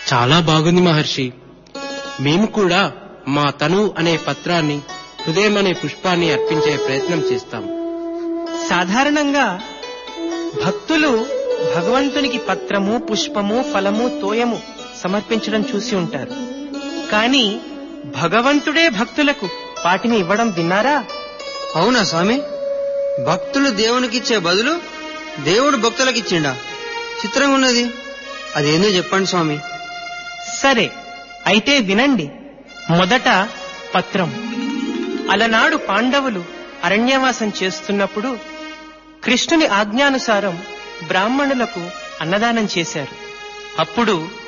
చాలా బాగుంది మహర్షి. మేము కూడా మా తను అనే పత్రాన్ని, హృదయం అనే పుష్పాన్ని అర్పించే ప్రయత్నం చేస్తాం. సాధారణంగా భక్తులు భగవంతునికి పత్రము, పుష్పము, ఫలము, తోయము సమర్పించడం చూసి ఉంటారు. కానీ భగవంతుడే భక్తులకు వాటిని ఇవ్వడం విన్నారా? అవునా స్వామి? భక్తులు దేవునికిచ్చే బదులు దేవుడు భక్తులకిచ్చిండా? చిత్రంగా ఉన్నది. అదేందో చెప్పండి స్వామి. సరే, అయితే వినండి. మొదట పత్రం. అలనాడు పాండవులు అరణ్యవాసం చేస్తున్నప్పుడు కృష్ణుని ఆజ్ఞానుసారం బ్రాహ్మణులకు అన్నదానం చేశారు. అప్పుడు